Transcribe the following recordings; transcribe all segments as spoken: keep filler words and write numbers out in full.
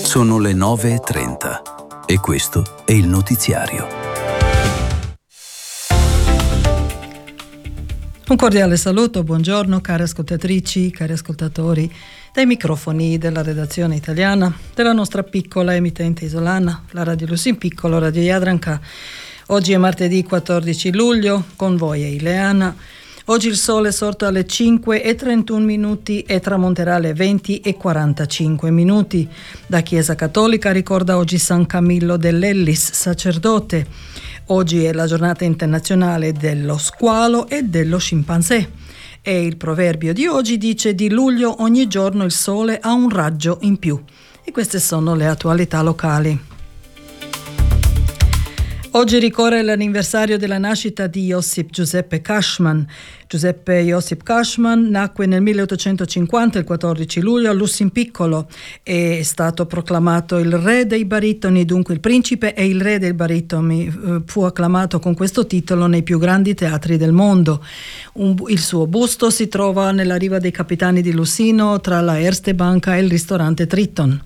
Sono le nove e trenta e questo è il notiziario. Un cordiale saluto, buongiorno care ascoltatrici, cari ascoltatori dai microfoni della redazione italiana della nostra piccola emittente isolana, la Radio Lusin Piccolo, Radio Jadranka. Oggi è martedì quattordici luglio, con voi è Ileana. Oggi il sole è sorto alle cinque e trentuno minuti e tramonterà alle venti e quarantacinque minuti. La Chiesa Cattolica ricorda oggi San Camillo dell'Ellis, sacerdote. Oggi è la giornata internazionale dello squalo e dello scimpanzé. E il proverbio di oggi dice: di luglio ogni giorno il sole ha un raggio in più. E queste sono le attualità locali. Oggi ricorre l'anniversario della nascita di Josip Giuseppe Cashman. Giuseppe Josip Cashman nacque nel milleottocentocinquanta, il quattordici luglio, a Lusin Piccolo. È stato proclamato il re dei baritoni, dunque il principe e il re dei baritoni. Fu acclamato con questo titolo nei più grandi teatri del mondo. Un, il suo busto si trova nella Riva dei Capitani di Lusino, tra la Erste Banca e il ristorante Triton.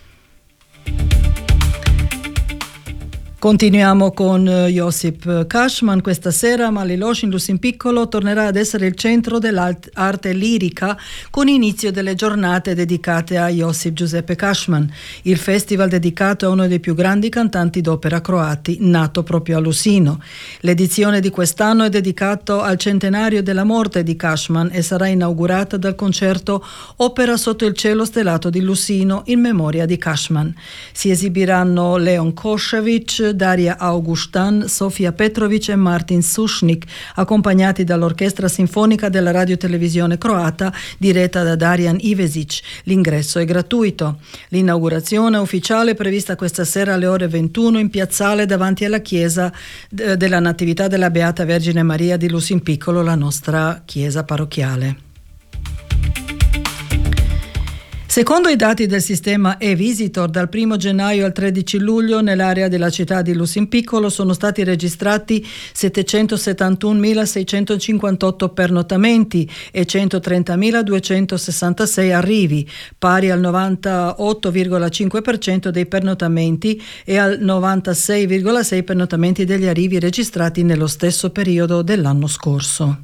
Continuiamo con Josip Cashman. Questa sera Maliloš in Lusin Piccolo tornerà ad essere il centro dell'arte lirica con inizio delle giornate dedicate a Josip Giuseppe Cashman, il festival dedicato a uno dei più grandi cantanti d'opera croati, nato proprio a Lusino. L'edizione di quest'anno è dedicato al centenario della morte di Cashman e sarà inaugurata dal concerto Opera sotto il cielo stellato di Lusino in memoria di Cashman. Si esibiranno Leon Košević, Daria Augustan, Sofia Petrović e Martin Sušnik, accompagnati dall'Orchestra Sinfonica della Radio-Televisione Croata, diretta da Darijan Ivesić. L'ingresso è gratuito. L'inaugurazione ufficiale è prevista questa sera alle ore ventuno in piazzale davanti alla chiesa della Natività della Beata Vergine Maria di Lusin Piccolo, la nostra chiesa parrocchiale. Secondo i dati del sistema e-Visitor, dal primo gennaio al tredici luglio nell'area della città di Lusin Piccolo sono stati registrati settecentosettantunomilaseicentocinquantotto pernottamenti e centotrentamiladuecentosessantasei arrivi, pari al novantotto virgola cinque per cento dei pernottamenti e al novantasei virgola sei per cento pernottamenti degli arrivi registrati nello stesso periodo dell'anno scorso.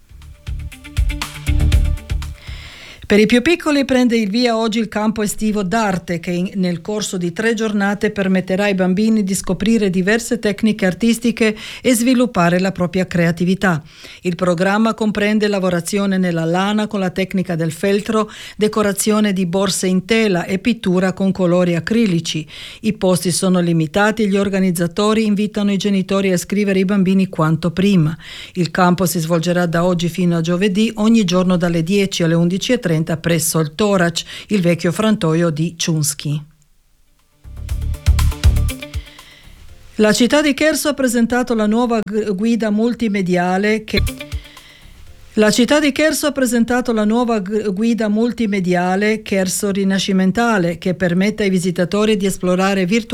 Per i più piccoli prende il via oggi il campo estivo d'arte che in, nel corso di tre giornate permetterà ai bambini di scoprire diverse tecniche artistiche e sviluppare la propria creatività. Il programma comprende lavorazione nella lana con la tecnica del feltro, decorazione di borse in tela e pittura con colori acrilici. I posti sono limitati e gli organizzatori invitano i genitori a iscrivere i bambini quanto prima. Il campo si svolgerà da oggi fino a giovedì, ogni giorno dalle dieci alle undici e trenta presso il Torac, il vecchio frantoio di Chunski. La città di Cherso ha presentato la nuova guida multimediale che La città di Cherso ha presentato la nuova guida multimediale Cherso Rinascimentale, che permette ai visitatori di esplorare virtualmente